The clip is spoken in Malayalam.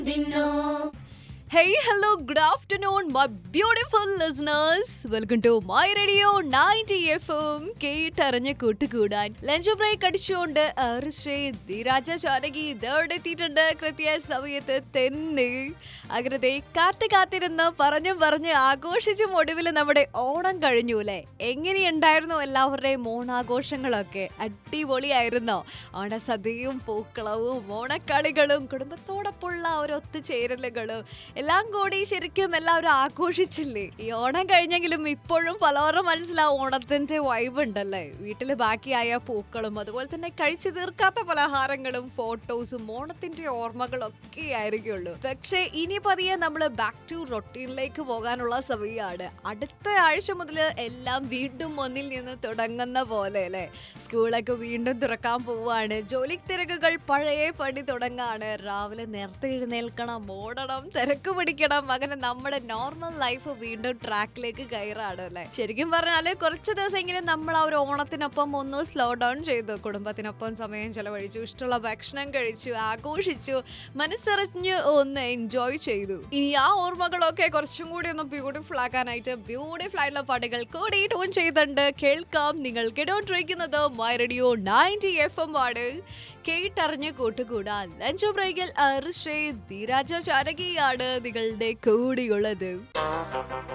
Hey, hello, good afternoon, my beautiful listeners. Welcome to my radio 90 FM. കേട്ടറിഞ്ഞ് കൂട്ടുകൂടാൻ ലഞ്ച് ബ്രേക്ക് അടിച്ചുകൊണ്ട് ധീരാജ ചാനകി ഇതോടെ എത്തിയിട്ടുണ്ട് കൃത്യ സമയത്ത് തന്നെ. അങ്ങനെ കാത്തിരുന്ന് പറഞ്ഞ് ആഘോഷിച്ചും ഒടുവിൽ നമ്മുടെ ഓണം കഴിഞ്ഞു അല്ലേ? എങ്ങനെയുണ്ടായിരുന്നു എല്ലാവരുടെയും ഓണാഘോഷങ്ങളൊക്കെ? അടിപൊളിയായിരുന്നോ? ഓണസദ്യയും പൂക്കളവും ഓണക്കളികളും കുടുംബത്തോടൊപ്പമുള്ള ഒരു ഒത്തുചേരലുകളും എല്ലാം കൂടി ശരിക്കും എല്ലാവരും ആഘോഷിച്ചില്ലേ? ഈ ഓണം കഴിഞ്ഞെങ്കിലും ഇപ്പോഴും പലവരും മനസ്സിലാവും ഓണത്തിന്റെ വൈബ് ഉണ്ടല്ലേ. വീട്ടില് ബാക്കിയായ പൂക്കളും അതുപോലെ തന്നെ കഴിച്ചു തീർക്കാത്ത പലഹാരങ്ങളും ഫോട്ടോസും ഓണത്തിന്റെ ഓർമ്മകളും ഒക്കെ ആയിരിക്കുള്ളൂ. പക്ഷേ ഇനി പതിയെ നമ്മൾ ബാക്ക് ടു റൊട്ടീനിലേക്ക് പോകാനുള്ള സമയമാണ്. അടുത്ത ആഴ്ച മുതൽ എല്ലാം വീണ്ടും ഒന്നിൽ നിന്ന് തുടങ്ങുന്ന പോലെ അല്ലേ? സ്കൂളൊക്കെ വീണ്ടും തുറക്കാൻ പോവാണ്. ജോലി തിരക്കുകൾ പഴയ പണി തുടങ്ങാണ്. രാവിലെ നേരത്തെ എഴുന്നേൽക്കണം, ഓടണം, തിരക്ക് പിടിക്കണം. അങ്ങനെ നമ്മുടെ നോർമൽ ലൈഫ് വീണ്ടും ട്രാക്കിലേക്ക് കയറാണ് അല്ലേ? ശരിക്കും പറഞ്ഞാല് കുറച്ച് ദിവസമെങ്കിലും നമ്മൾ ആ ഒരു ഓണത്തിനൊപ്പം ഒന്ന് സ്ലോ ഡൗൺ ചെയ്തു. കുടുംബത്തിനൊപ്പം സമയം ചെലവഴിച്ചു, ഇഷ്ടമുള്ള ഭക്ഷണം കഴിച്ചു, ആഘോഷിച്ചു, മനസ്സറിഞ്ഞ് ഒന്ന് എൻജോയ് ചെയ്തു. ഇനി ആ ഓർമ്മകളൊക്കെ കുറച്ചും കൂടി ഒന്ന് ബ്യൂട്ടിഫുൾ ആക്കാനായിട്ട് ബ്യൂട്ടിഫുൾ ആയിട്ടുള്ള പാട്ടുകൾ കൂടി ട്യൂൺ ചെയ്തിട്ടുണ്ട്. കേൾക്കാം. നിങ്ങൾ കേട്ടോണ്ടിരിക്കുന്നത് മൈ റേഡിയോ 90 FM ആണ്. കേട്ടറിഞ്ഞ് കൂട്ടുകൂടാ ലഞ്ച് ബ്രേക്കിൽ ധീരാജ ചാനകിയാണ് നിങ്ങളുടെ കൂടിയുള്ളത്.